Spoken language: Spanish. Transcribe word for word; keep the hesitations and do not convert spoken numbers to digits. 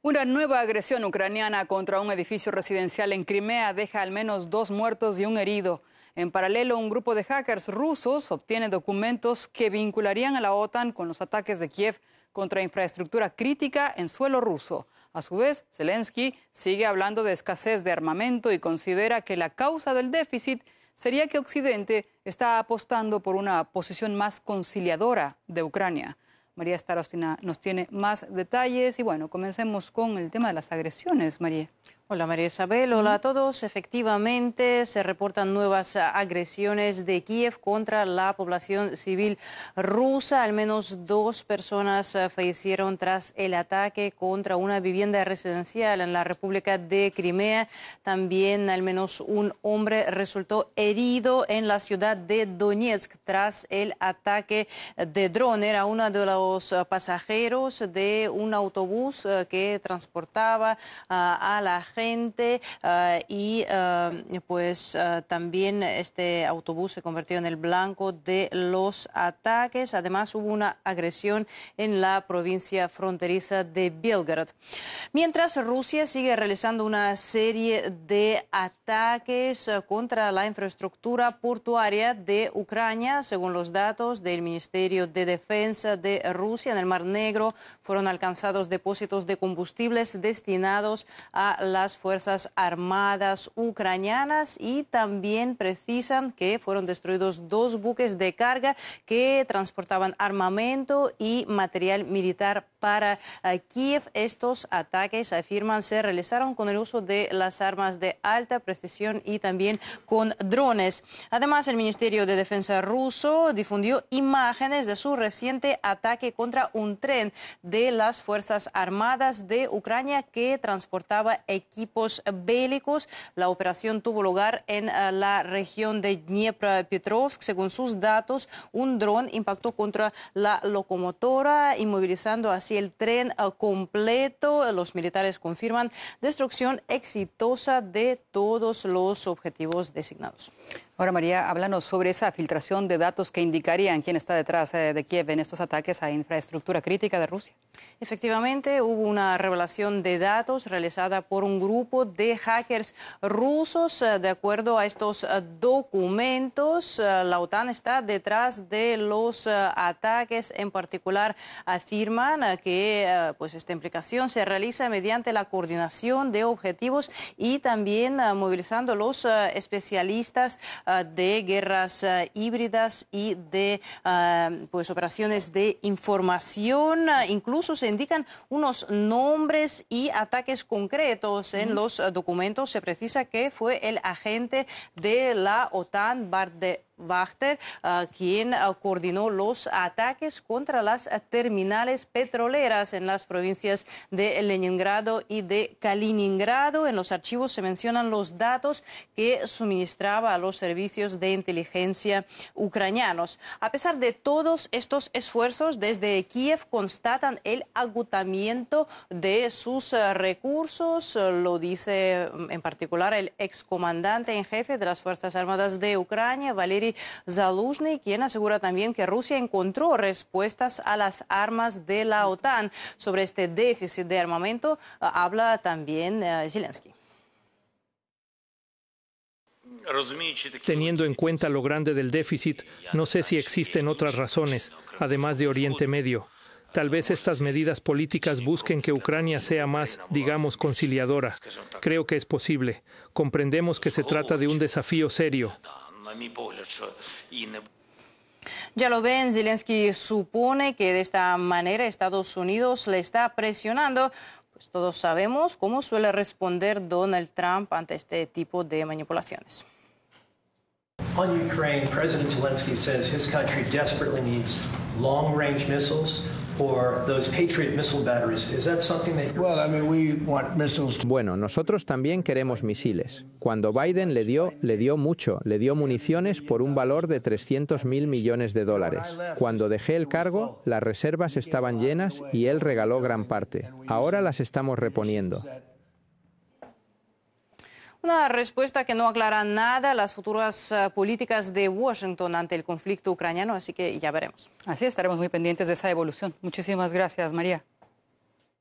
Una nueva agresión ucraniana contra un edificio residencial en Crimea deja al menos dos muertos y un herido. En paralelo, un grupo de hackers rusos obtiene documentos que vincularían a la OTAN con los ataques de Kiev contra infraestructura crítica en suelo ruso. A su vez, Zelensky sigue hablando de escasez de armamento y considera que la causa del déficit sería que Occidente está apostando por una posición más conciliadora de Ucrania. María Starostina nos tiene más detalles y bueno, comencemos con el tema de las agresiones, María. Hola María Isabel, hola a todos. Efectivamente, se reportan nuevas agresiones de Kiev contra la población civil rusa. Al menos dos personas fallecieron tras el ataque contra una vivienda residencial en la República de Crimea. También al menos un hombre resultó herido en la ciudad de Donetsk tras el ataque de dron. Era uno de los pasajeros de un autobús que transportaba a la gente. Gente, uh, y uh, pues uh, también este autobús se convirtió en el blanco de los ataques. Además hubo una agresión en la provincia fronteriza de Belgorod. Mientras Rusia sigue realizando una serie de ataques uh, contra la infraestructura portuaria de Ucrania, según los datos del Ministerio de Defensa de Rusia, en el Mar Negro fueron alcanzados depósitos de combustibles destinados a las Fuerzas Armadas ucranianas y también precisan que fueron destruidos dos buques de carga que transportaban armamento y material militar para uh, Kiev. Estos ataques, afirman, se realizaron con el uso de las armas de alta precisión y también con drones. Además, el Ministerio de Defensa ruso difundió imágenes de su reciente ataque contra un tren de las Fuerzas Armadas de Ucrania que transportaba equipos bélicos. La operación tuvo lugar en uh, la región de Dniepropetrovsk. Según sus datos, un dron impactó contra la locomotora, inmovilizando así el tren uh, completo. Los militares confirman destrucción exitosa de todos los objetivos designados. Ahora, María, háblanos sobre esa filtración de datos que indicarían quién está detrás eh, de Kiev en estos ataques a infraestructura crítica de Rusia. Efectivamente, hubo una revelación de datos realizada por un grupo de hackers rusos. De acuerdo a estos documentos, la OTAN está detrás de los ataques. En particular, afirman que pues, esta implicación se realiza mediante la coordinación de objetivos y también movilizando los especialistas de guerras híbridas y de pues, operaciones de información. Incluso se indican unos nombres y ataques concretos. En los documentos se precisa que fue el agente de la OTAN, Bart Wachter, uh, quien uh, coordinó los ataques contra las uh, terminales petroleras en las provincias de Leningrado y de Kaliningrado. En los archivos se mencionan los datos que suministraba a los servicios de inteligencia ucranianos. A pesar de todos estos esfuerzos, desde Kiev constatan el agotamiento de sus uh, recursos. Uh, lo dice um, en particular el excomandante en jefe de las Fuerzas Armadas de Ucrania, Valery Zaluzhny, quien asegura también que Rusia encontró respuestas a las armas de la OTAN. Sobre este déficit de armamento uh, habla también uh, Zelensky. Teniendo en cuenta lo grande del déficit, no sé si existen otras razones, además de Oriente Medio. Tal vez estas medidas políticas busquen que Ucrania sea más, digamos, conciliadora. Creo que es posible. Comprendemos que se trata de un desafío serio. Ya lo ven, Zelensky supone que de esta manera Estados Unidos le está presionando. Pues todos sabemos cómo suele responder Donald Trump ante este tipo de manipulaciones. On Ukraine, President Zelensky says his country desperately needs long-range missiles or those Patriot missile batteries. Is that something that you're... Well, I mean, we want missiles. Bueno, nosotros también queremos misiles. Cuando Biden le dio, le dio mucho, le dio municiones por un valor de trescientos mil millones de dólares. Cuando dejé el cargo, las reservas estaban llenas y él regaló gran parte. Ahora las estamos reponiendo. Una respuesta que no aclara nada las futuras uh, políticas de Washington ante el conflicto ucraniano, así que ya veremos. Así estaremos muy pendientes de esa evolución. Muchísimas gracias, María.